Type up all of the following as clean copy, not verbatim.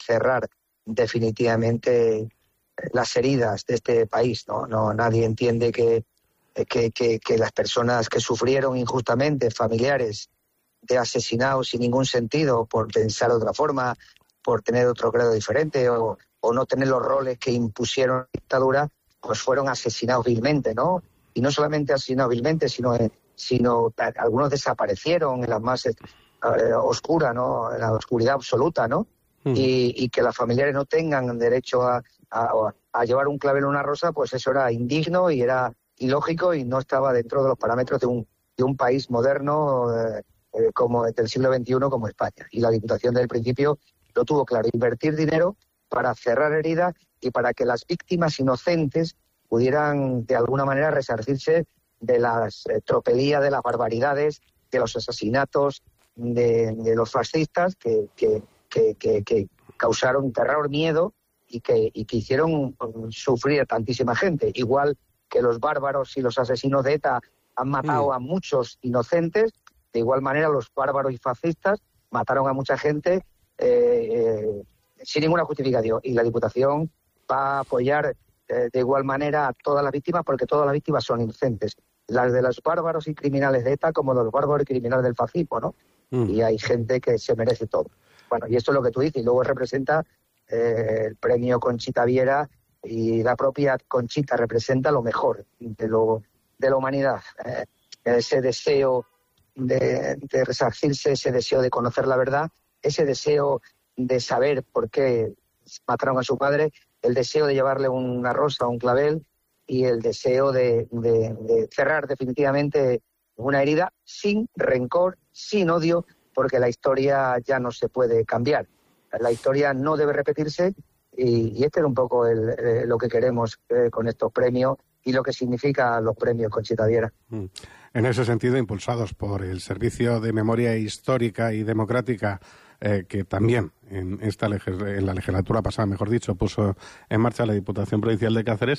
cerrar definitivamente las heridas de este país, ¿no? Nadie entiende que las personas que sufrieron injustamente, familiares de asesinados sin ningún sentido, por pensar de otra forma, por tener otro credo diferente o no tener los roles que impusieron la dictadura, pues fueron asesinados vilmente, ¿no? Y no solamente asesinados vilmente, sino algunos desaparecieron en la más oscura, ¿no? En la oscuridad absoluta, ¿no? Y que los familiares no tengan derecho a llevar un clavel en una rosa, pues eso era indigno y era ilógico y no estaba dentro de los parámetros de un país moderno como del siglo XXI como España. Y la Diputación del principio lo tuvo claro, invertir dinero para cerrar heridas y para que las víctimas inocentes pudieran de alguna manera resarcirse de las tropelías, de las barbaridades, de los asesinatos de los fascistas que causaron terror, miedo y que hicieron sufrir a tantísima gente. Igual que los bárbaros y los asesinos de ETA han matado a muchos inocentes, de igual manera los bárbaros y fascistas mataron a mucha gente sin ninguna justificación. Y la Diputación va a apoyar de igual manera a todas las víctimas, porque todas las víctimas son inocentes. Las de los bárbaros y criminales de ETA como los bárbaros y criminales del fascismo, ¿no? Y hay gente que se merece todo. Bueno, y esto es lo que tú dices. Y luego representa el premio Conchita Viera, y la propia Conchita representa lo mejor de la humanidad. Ese deseo de resarcirse, ese deseo de conocer la verdad, ese deseo de saber por qué mataron a su padre, el deseo de llevarle una rosa, un clavel, y el deseo de cerrar definitivamente una herida sin rencor, sin odio, porque la historia ya no se puede cambiar. La historia no debe repetirse y este es un poco lo que queremos con estos premios y lo que significa los premios Conchita Viera. En ese sentido, impulsados por el Servicio de Memoria Histórica y Democrática, que también en la legislatura pasada, mejor dicho, puso en marcha la Diputación Provincial de Cáceres,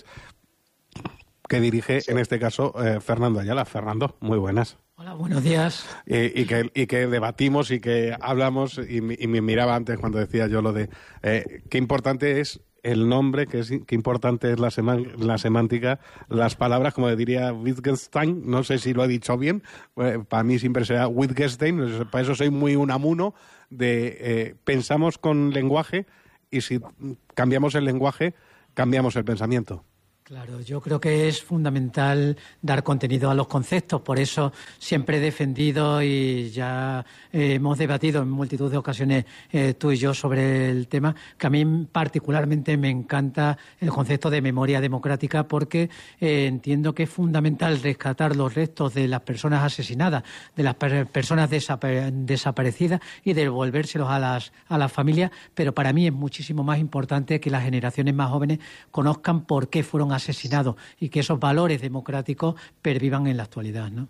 que dirige, en este caso, Fernando Ayala. Fernando, muy buenas. Hola, buenos días. Y que debatimos y que hablamos, y me miraba antes cuando decía yo lo de qué importante es el nombre, qué importante es la semántica, las palabras, como diría Wittgenstein, no sé si lo he dicho bien, para mí siempre será Wittgenstein, para eso soy muy unamuno de pensamos con lenguaje, y si cambiamos el lenguaje, cambiamos el pensamiento. Claro, yo creo que es fundamental dar contenido a los conceptos, por eso siempre he defendido y ya hemos debatido en multitud de ocasiones tú y yo sobre el tema, que a mí particularmente me encanta el concepto de memoria democrática, porque entiendo que es fundamental rescatar los restos de las personas asesinadas, de las personas desaparecidas y devolvérselos a las familias, pero para mí es muchísimo más importante que las generaciones más jóvenes conozcan por qué fueron asesinados y que esos valores democráticos pervivan en la actualidad, ¿no?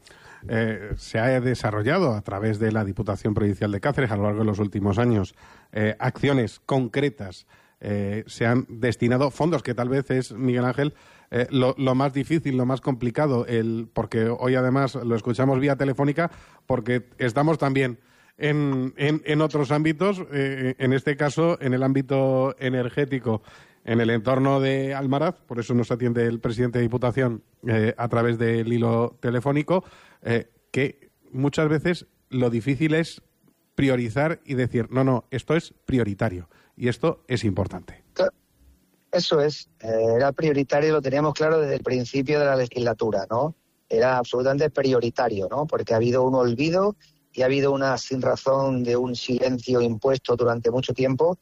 Se ha desarrollado a través de la Diputación Provincial de Cáceres a lo largo de los últimos años acciones concretas. Se han destinado fondos, que tal vez es, Miguel Ángel, lo más difícil, lo más complicado, porque hoy además lo escuchamos vía telefónica, porque estamos también en otros ámbitos, en este caso en el ámbito energético, en el entorno de Almaraz, por eso nos atiende el presidente de Diputación a través del hilo telefónico, que muchas veces lo difícil es priorizar y decir, no, esto es prioritario y esto es importante. Eso es, era prioritario, lo teníamos claro desde el principio de la legislatura, ¿no? Era absolutamente prioritario, ¿no? Porque ha habido un olvido y ha habido una sinrazón de un silencio impuesto durante mucho tiempo,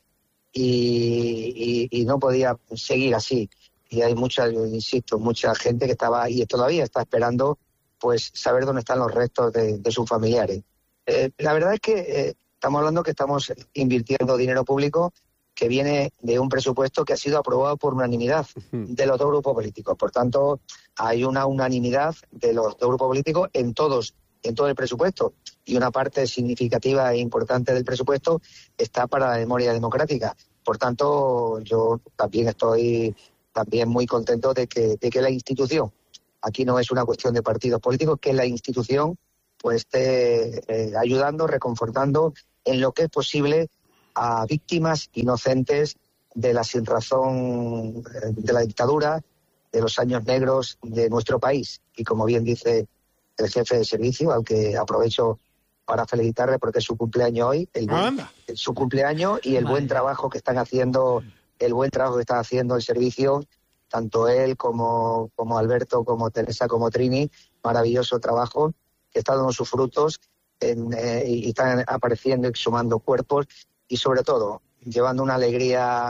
y no podía seguir así. Y hay mucha gente que estaba y todavía está esperando pues saber dónde están los restos de sus familiares. La verdad es que estamos hablando que estamos invirtiendo dinero público que viene de un presupuesto que ha sido aprobado por unanimidad de los dos grupos políticos. Por tanto, hay una unanimidad de los dos grupos políticos en todo el presupuesto, y una parte significativa e importante del presupuesto está para la memoria democrática. Por tanto, yo también estoy muy contento de que la institución, aquí no es una cuestión de partidos políticos, que la institución pues esté ayudando, reconfortando en lo que es posible a víctimas inocentes de la sinrazón de la dictadura, de los años negros de nuestro país. Y como bien dice el jefe de servicio, al que aprovecho para felicitarle porque es su cumpleaños hoy, su cumpleaños y el buen trabajo que están haciendo, el servicio, tanto él como Alberto, como Teresa, como Trini, maravilloso trabajo que está dando sus frutos y están apareciendo y exhumando cuerpos y sobre todo llevando una alegría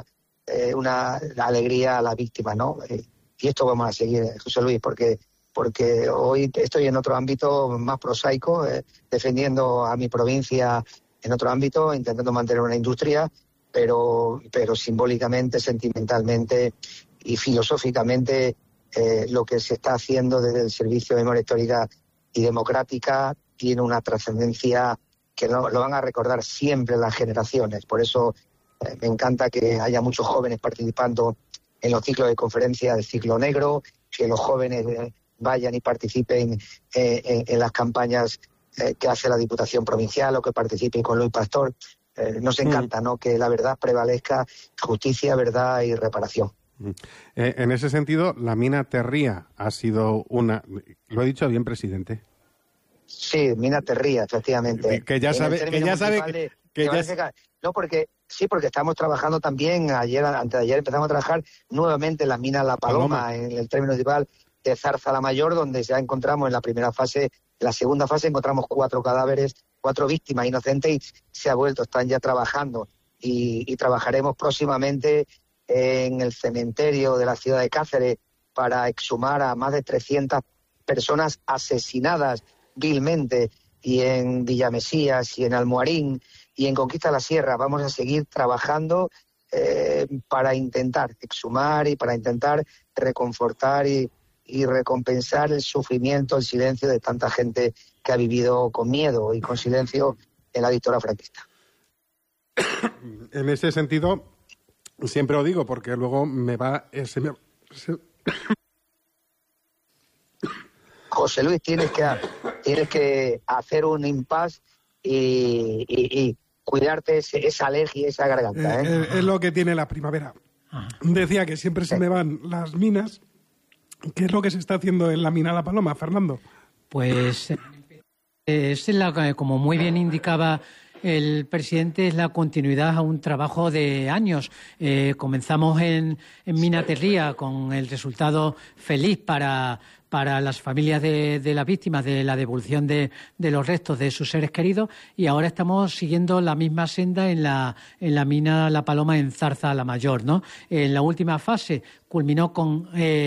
a la víctima, ¿no? Y esto vamos a seguir, José Luis, porque hoy estoy en otro ámbito más prosaico, defendiendo a mi provincia en otro ámbito, intentando mantener una industria, pero simbólicamente, sentimentalmente y filosóficamente lo que se está haciendo desde el Servicio de Memoria Histórica y Democrática tiene una trascendencia que lo van a recordar siempre las generaciones. Por eso me encanta que haya muchos jóvenes participando en los ciclos de conferencia del ciclo negro, que los jóvenes vayan y participen en las campañas que hace la Diputación Provincial o que participen con Luis Pastor. Nos encanta, ¿no?, que la verdad prevalezca, justicia, verdad y reparación. En ese sentido, la mina Terría ha sido una... ¿Lo he dicho bien, presidente? Sí, mina Terría, efectivamente. Porque estamos trabajando también, antes de ayer empezamos a trabajar nuevamente en la mina La Paloma, en el término municipal de Zarza la Mayor, donde ya encontramos en la primera fase, en la segunda fase encontramos 4 cadáveres, 4 víctimas inocentes y se ha vuelto, están ya trabajando y trabajaremos próximamente en el cementerio de la ciudad de Cáceres para exhumar a más de 300 personas asesinadas vilmente, y en Villamesías y en Almoharín y en Conquista de la Sierra. Vamos a seguir trabajando para intentar exhumar y para intentar reconfortar y recompensar el sufrimiento, el silencio de tanta gente que ha vivido con miedo y con silencio en la dictadura franquista. En ese sentido, siempre lo digo porque luego me va... José Luis, tienes que hacer un impasse y cuidarte esa alergia, esa garganta. Es lo que tiene la primavera. Decía que siempre se me van las minas. ¿Qué es lo que se está haciendo en la mina La Paloma, Fernando? Pues como muy bien indicaba el presidente, es la continuidad a un trabajo de años. Comenzamos en Mina Terría con el resultado feliz para las familias de las víctimas de la devolución de los restos de sus seres queridos, y ahora estamos siguiendo la misma senda en la mina La Paloma en Zarza la Mayor, ¿no? En la última fase culminó con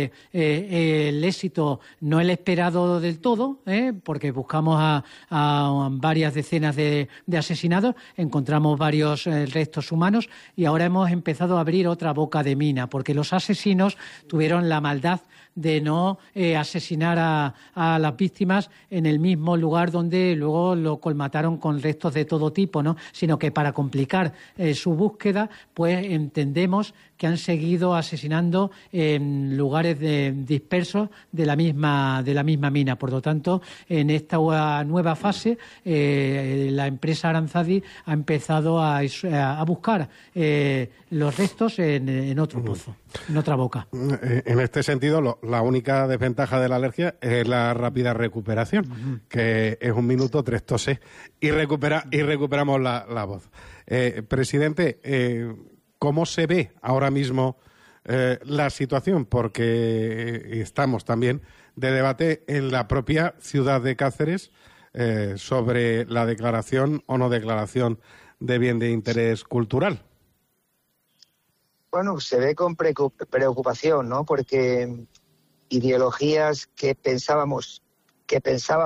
el éxito, no el esperado del todo, porque buscamos a varias decenas de asesinados, encontramos varios restos humanos y ahora hemos empezado a abrir otra boca de mina, porque los asesinos tuvieron la maldad de no asesinar a las víctimas en el mismo lugar donde luego lo colmataron con restos de todo tipo, ¿no? Sino que para complicar su búsqueda, pues entendemos que han seguido asesinando en lugares dispersos de la misma mina. Por lo tanto, en esta nueva fase, la empresa Aranzadi ha empezado a buscar los restos en otro pozo, en otra boca. En este sentido, la única desventaja de la alergia es la rápida recuperación, que es 1 minuto 3 toses y recuperamos la voz. Presidente, ¿cómo se ve ahora mismo la situación? Porque estamos también de debate en la propia ciudad de Cáceres sobre la declaración o no declaración de bien de interés cultural. Bueno, se ve con preocupación, ¿no? Porque ideologías que pensábamos que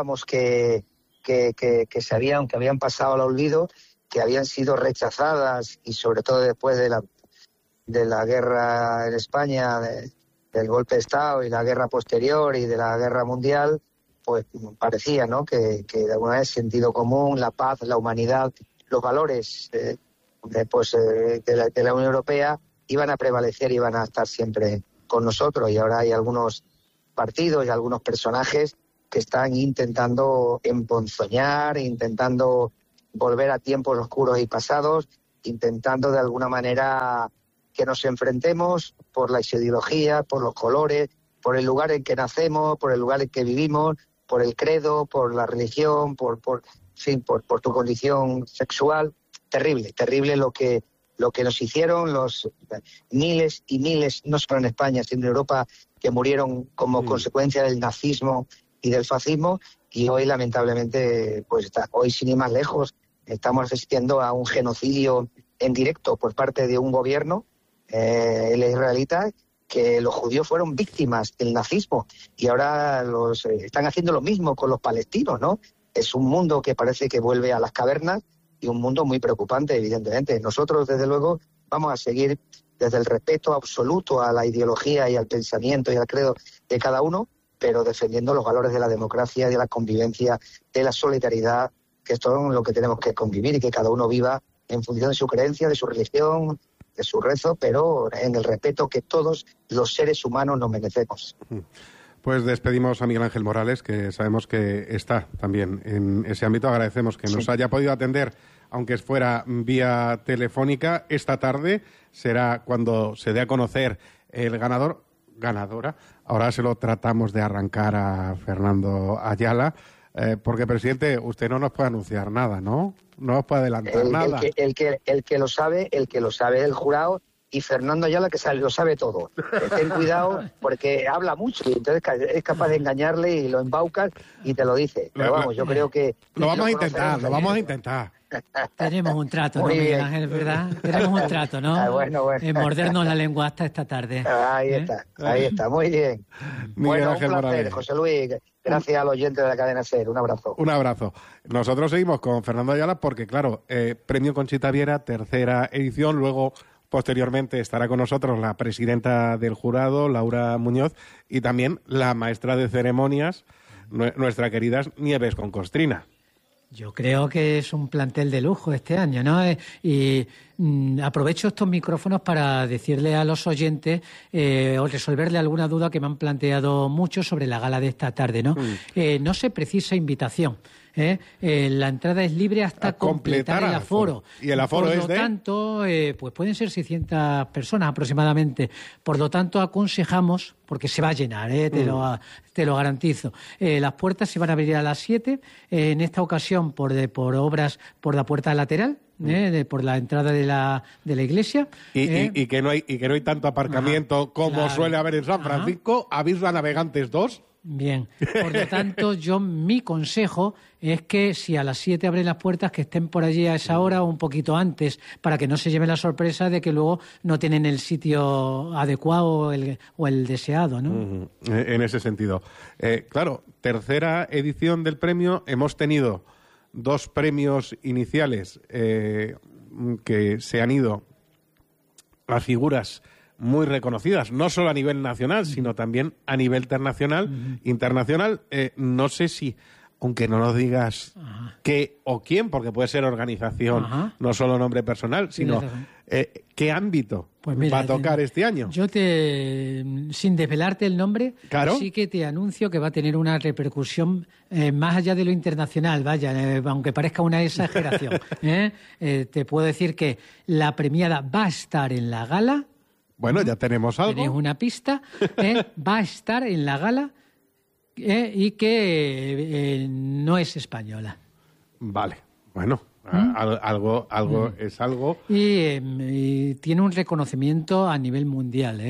habían pasado al olvido, que habían sido rechazadas, y sobre todo después de la guerra en España, del golpe de Estado y la guerra posterior y de la guerra mundial, pues parecía, ¿no?, que de alguna vez sentido común, la paz, la humanidad, los valores de la Unión Europea iban a prevalecer y iban a estar siempre con nosotros. Y ahora hay algunos partidos y algunos personajes que están intentando emponzoñar, intentando volver a tiempos oscuros y pasados, intentando de alguna manera que nos enfrentemos por la ideología, por los colores, por el lugar en que nacemos, por el lugar en que vivimos, por el credo, por la religión, por tu condición sexual. Terrible lo que nos hicieron los miles y miles, no solo en España, sino en Europa, que murieron como consecuencia del nazismo y del fascismo, y hoy lamentablemente, hoy sin ir más lejos, estamos asistiendo a un genocidio en directo por parte de un gobierno, el israelita, que los judíos fueron víctimas del nazismo, y ahora están haciendo lo mismo con los palestinos, ¿no? Es un mundo que parece que vuelve a las cavernas, y un mundo muy preocupante, evidentemente. Nosotros, desde luego, vamos a seguir desde el respeto absoluto a la ideología y al pensamiento y al credo de cada uno, pero defendiendo los valores de la democracia, de la convivencia, de la solidaridad, que esto es lo que tenemos que convivir y que cada uno viva en función de su creencia, de su religión, de su rezo, pero en el respeto que todos los seres humanos nos merecemos. Pues despedimos a Miguel Ángel Morales, que sabemos que está también en ese ámbito. Agradecemos que nos haya podido atender, aunque fuera vía telefónica. Esta tarde será cuando se dé a conocer el ganadora. Ahora se lo tratamos de arrancar a Fernando Ayala, porque, presidente, usted no nos puede anunciar nada, ¿no? No nos puede adelantar nada. El que lo sabe es el jurado. Y Fernando Ayala, que lo sabe todo. Ten cuidado, porque habla mucho, y entonces es capaz de engañarle y lo embaucas y te lo dice. Pero vamos, yo creo que... Lo vamos a intentar. Tenemos un trato, ¿no, Miguel Ángel, verdad? Tenemos un trato, ¿no? Bueno. Mordernos la lengua hasta esta tarde. Ahí está, muy bien. Miguel Ángel un placer, Morales. José Luis. Gracias al oyente de la cadena SER. Un abrazo. Un abrazo. Nosotros seguimos con Fernando Ayala porque, claro, Premio Conchita Viera, tercera edición, luego... Posteriormente estará con nosotros la presidenta del jurado, Laura Muñoz, y también la maestra de ceremonias, nuestra querida Nieves Concostrina. Yo creo que es un plantel de lujo este año, ¿no? Y aprovecho estos micrófonos para decirle a los oyentes o resolverle alguna duda que me han planteado mucho sobre la gala de esta tarde, ¿no? No se precisa invitación. La entrada es libre hasta completar el aforo. ¿Y el aforo es de? Por lo tanto, pues pueden ser 600 personas aproximadamente. Por lo tanto, aconsejamos, porque se va a llenar, te lo garantizo. Las puertas se van a abrir a las 7. En esta ocasión, por obras, por la puerta lateral. Por la entrada de la iglesia. Y que no hay tanto aparcamiento como suele haber en San Francisco. Avisla Navegantes 2. Bien, por lo tanto, mi consejo es que si a las 7 abren las puertas, que estén por allí a esa hora o un poquito antes, para que no se lleven la sorpresa de que luego no tienen el sitio adecuado o el deseado, ¿no? En ese sentido. Claro, tercera edición del premio, hemos tenido 2 premios iniciales que se han ido a figuras muy reconocidas, no solo a nivel nacional, sino también a nivel internacional. No sé si, aunque no nos digas qué o quién, porque puede ser organización, no solo nombre personal, sino qué ámbito va a tocar este año. Yo sin desvelarte el nombre, sí que te anuncio que va a tener una repercusión más allá de lo internacional, aunque parezca una exageración. Te puedo decir que la premiada va a estar en la gala. Bueno, ya tenemos algo. Tenéis una pista. Va a estar en la gala y que no es española. Vale, bueno, algo es algo. Y tiene un reconocimiento a nivel mundial.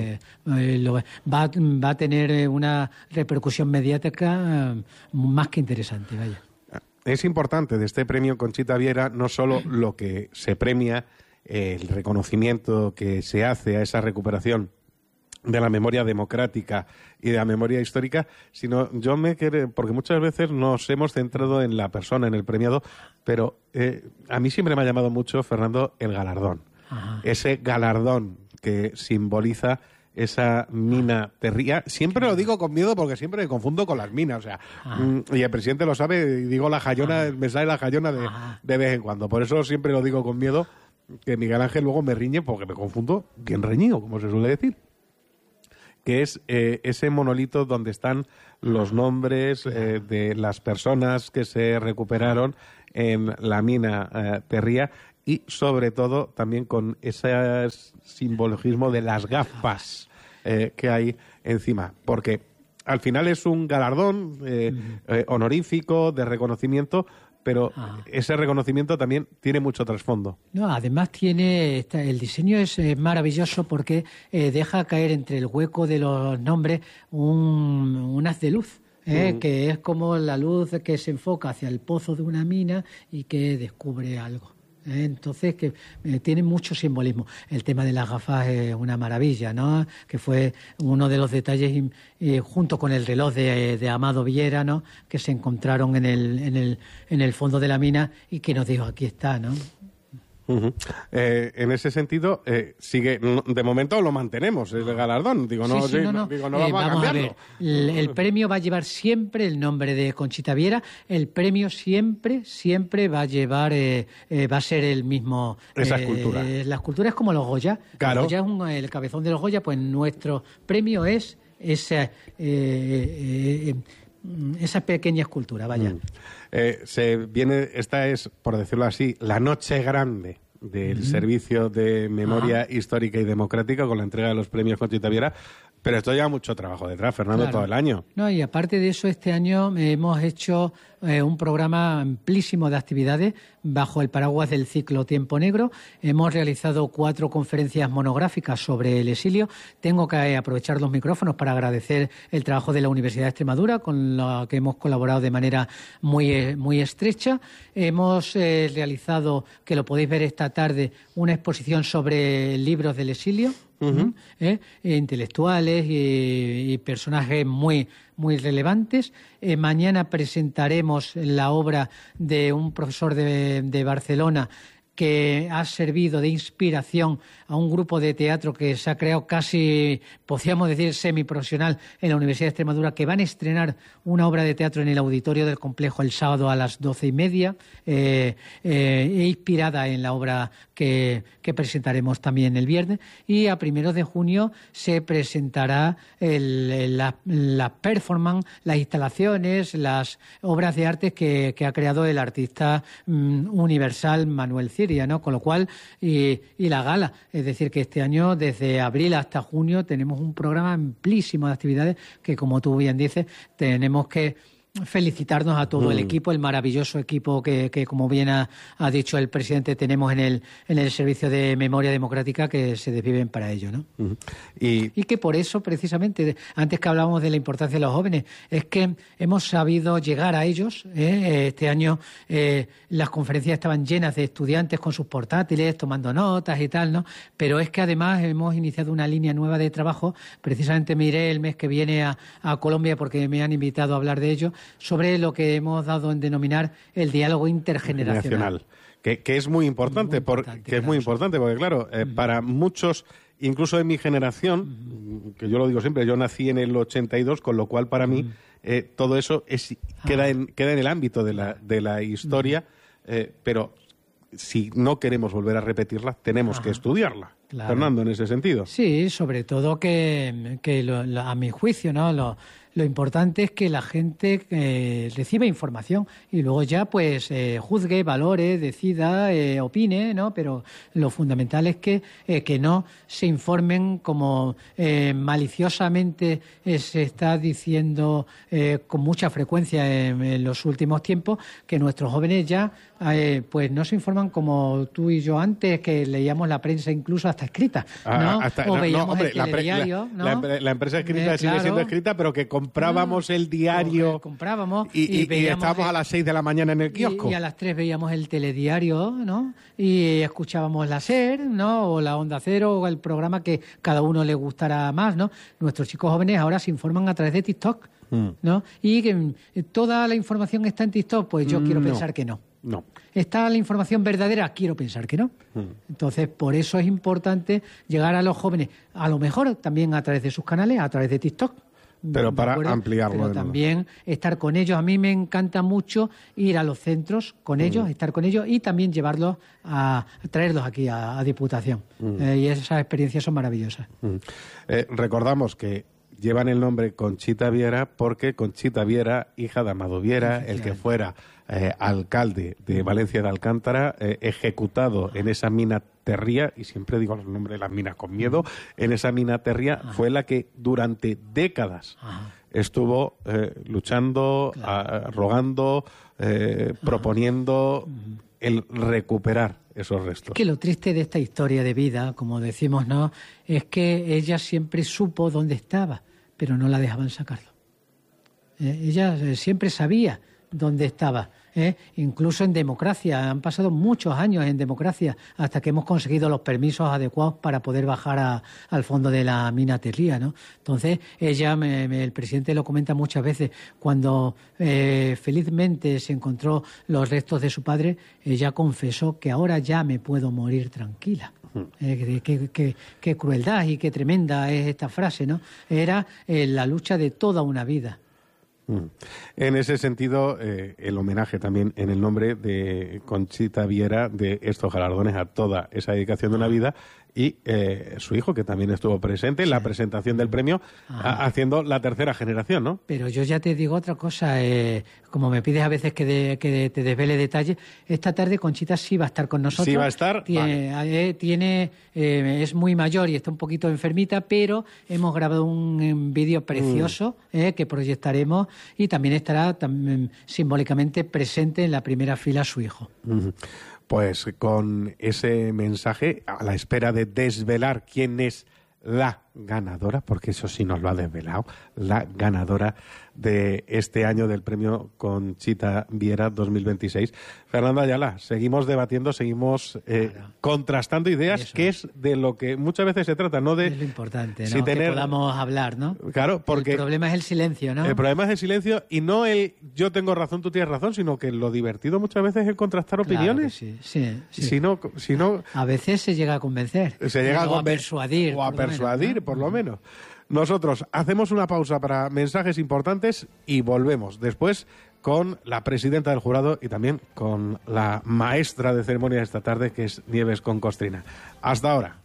Va a tener una repercusión mediática más que interesante, vaya. Es importante de este premio Conchita Viera no solo lo que se premia, el reconocimiento que se hace a esa recuperación de la memoria democrática y de la memoria histórica, sino porque muchas veces nos hemos centrado en la persona, en el premiado, pero a mí siempre me ha llamado mucho, Fernando, el galardón. Ese galardón que simboliza esa mina terría. Siempre lo digo con miedo porque siempre me confundo con las minas, y el presidente lo sabe, y digo la jayona, me sale la jayona de vez en cuando, por eso siempre lo digo con miedo, que Miguel Ángel luego me riñe porque me confundo bien reñido, como se suele decir, que es ese monolito donde están los nombres de las personas que se recuperaron en la mina Terría, y sobre todo también con ese simbologismo de las gafas que hay encima, porque al final es un galardón honorífico de reconocimiento, pero ese reconocimiento también tiene mucho trasfondo. No, además el diseño es maravilloso porque deja caer entre el hueco de los nombres un haz de luz. Que es como la luz que se enfoca hacia el pozo de una mina y que descubre algo. Entonces, que tiene mucho simbolismo. El tema de las gafas es una maravilla, ¿no? Que fue uno de los detalles, junto con el reloj de Amado Villera, ¿no? Que se encontraron en el fondo de la mina y que nos dijo, aquí está, ¿no? En ese sentido, sigue, de momento lo mantenemos, el galardón. Digo, no, sí, no vamos a cambiarlo. El premio va a llevar siempre el nombre de Conchita Viera. El premio siempre va a llevar, va a ser el mismo. Esa escultura. La escultura es como los Goya. Claro. Los Goya el cabezón de los Goya, pues nuestro premio es esa pequeña escultura, vaya. Esta es, por decirlo así, la noche grande del Servicio de Memoria Histórica y Democrática con la entrega de los premios Conchita Viera, pero esto lleva mucho trabajo detrás, Fernando, todo el año. No, y aparte de eso, este año hemos hecho un programa amplísimo de actividades bajo el paraguas del ciclo Tiempo Negro. Hemos realizado 4 conferencias monográficas sobre el exilio. Tengo que aprovechar los micrófonos para agradecer el trabajo de la Universidad de Extremadura, con la que hemos colaborado de manera muy estrecha. Hemos realizado, que lo podéis ver esta tarde, una exposición sobre libros del exilio. Intelectuales y personajes muy relevantes. Mañana presentaremos la obra de un profesor de Barcelona que ha servido de inspiración a un grupo de teatro que se ha creado casi, podríamos decir, semiprofesional en la Universidad de Extremadura, que van a estrenar una obra de teatro en el auditorio del complejo el sábado a las 12:30, inspirada en la obra que presentaremos también el viernes. Y a 1 de junio se presentará la performance, las instalaciones, las obras de arte que ha creado el artista universal Manuel Ciria, ¿no? Con lo cual, y la gala. Es decir, que este año, desde abril hasta junio, tenemos un programa amplísimo de actividades que, como tú bien dices, tenemos que felicitarnos a todo el equipo, el maravilloso equipo que como bien ha dicho el presidente, tenemos en el Servicio de Memoria Democrática, que se desviven para ello, ¿no? Y que por eso, precisamente, antes que hablábamos de la importancia de los jóvenes, es que hemos sabido llegar a ellos. Este año las conferencias estaban llenas de estudiantes con sus portátiles, tomando notas y tal, ¿no? Pero es que además hemos iniciado una línea nueva de trabajo. Precisamente me iré el mes que viene a Colombia, porque me han invitado a hablar de ello, sobre lo que hemos dado en denominar el diálogo intergeneracional. Que es muy importante, porque claro, para muchos, incluso en mi generación, que yo lo digo siempre, yo nací en el 82, con lo cual para mí todo eso queda en el ámbito de la historia, pero si no queremos volver a repetirla, tenemos que estudiarla. Claro. Fernando, en ese sentido. Sí, sobre todo que a mi juicio, ¿no? Lo importante es que la gente reciba información y luego ya pues juzgue, valore, decida, opine, ¿no? Pero lo fundamental es que no se informen como maliciosamente se está diciendo con mucha frecuencia en los últimos tiempos, que nuestros jóvenes ya pues no se informan como tú y yo antes, que leíamos la prensa incluso hasta escrita, ¿no? O veíamos el telediario, ¿no? La empresa escrita sigue siendo escrita, pero que comprábamos el diario y estábamos a las 6 de la mañana en el kiosco. Y a las 3 veíamos el telediario, ¿no? Y escuchábamos la SER, ¿no? O la Onda Cero, o el programa que cada uno le gustara más, ¿no? Nuestros chicos jóvenes ahora se informan a través de TikTok, ¿no? Y que toda la información está en TikTok, pues yo quiero pensar que no. No. ¿Está la información verdadera? Quiero pensar que no. Entonces, por eso es importante llegar a los jóvenes, a lo mejor también a través de sus canales, a través de TikTok. Pero para ampliarlo. Pero también estar con ellos. A mí me encanta mucho ir a los centros con ellos, estar con ellos y también llevarlos traerlos aquí a Diputación. Y esas experiencias son maravillosas. Recordamos que llevan el nombre Conchita Viera porque Conchita Viera, hija de Amado Viera, el que fuera alcalde de Valencia de Alcántara, ejecutado en esa mina Terría, y siempre digo el nombre de las minas con miedo, en esa mina Terría, fue la que durante décadas estuvo luchando, rogando, proponiendo el recuperar esos restos. Es que lo triste de esta historia de vida, como decimos, ¿no?, es que ella siempre supo dónde estaba, pero no la dejaban sacarlo. Ella siempre sabía dónde estaba. Incluso en democracia, han pasado muchos años en democracia hasta que hemos conseguido los permisos adecuados para poder bajar al fondo de la mina Terría, ¿no? Entonces, ella, el presidente lo comenta muchas veces, cuando felizmente se encontró los restos de su padre, ella confesó que ahora ya me puedo morir tranquila. Qué crueldad y qué tremenda es esta frase, ¿no? Era la lucha de toda una vida. En ese sentido, el homenaje también en el nombre de Conchita Viera de estos galardones a toda esa dedicación de una vida y su hijo, que también estuvo presente en la presentación del premio, haciendo la tercera generación, ¿no? Pero yo ya te digo otra cosa, como me pides a veces que te desvele detalles, esta tarde Conchita sí va a estar con nosotros. Sí va a estar. Es muy mayor y está un poquito enfermita, pero hemos grabado un vídeo precioso que proyectaremos, y también estará simbólicamente presente en la primera fila su hijo. Pues con ese mensaje, a la espera de desvelar quién es la ganadora, porque eso sí nos lo ha desvelado, la ganadora de este año del premio Conchita Viera 2026. Fernando Ayala, seguimos debatiendo, seguimos contrastando ideas, eso, que es de lo que muchas veces se trata, ¿no? Es lo importante, ¿no? Que podamos hablar, ¿no? Claro, porque el problema es el silencio, ¿no? El problema es el silencio, y no el yo tengo razón, tú tienes razón, sino que lo divertido muchas veces es el contrastar opiniones. Claro que sí. Si no, a veces se llega a convencer. A persuadir. O a persuadir, por lo menos. Nosotros hacemos una pausa para mensajes importantes y volvemos después con la presidenta del jurado y también con la maestra de ceremonias esta tarde, que es Nieves con Costrina. Hasta ahora.